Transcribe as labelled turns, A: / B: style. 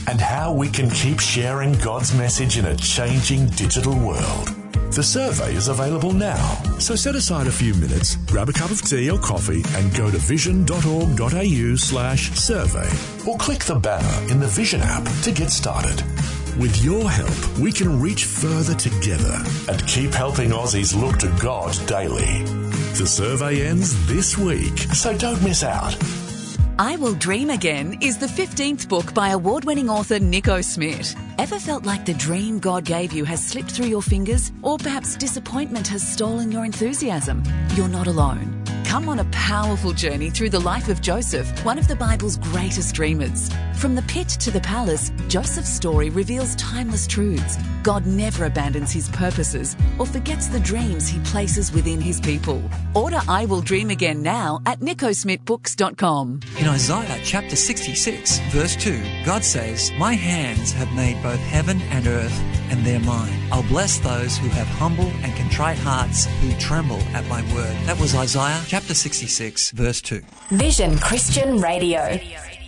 A: and how we can keep sharing God's message in a changing digital world. The survey is available now, so set aside a few minutes, grab a cup of tea or coffee and go to vision.org.au/survey or click the banner in the Vision app to get started. With your help, we can reach further together and keep helping Aussies look to God daily. The survey ends this week, so don't miss out.
B: I Will Dream Again is the 15th book by award-winning author Nico Smith. Ever felt like the dream God gave you has slipped through your fingers, or perhaps disappointment has stolen your enthusiasm? You're not alone. Come on a powerful journey through the life of Joseph, one of the Bible's greatest dreamers. From the pit to the palace, Joseph's story reveals timeless truths. God never abandons his purposes or forgets the dreams he places within his people. Order I Will Dream Again now at nicosmithbooks.com.
C: In Isaiah chapter 66, verse 2, God says, "My hands have made both heaven and earth, and they're mine. I'll bless those who have humble and contrite hearts, who tremble at my word." That was Isaiah chapter 66, verse 2.
D: Vision Christian Radio.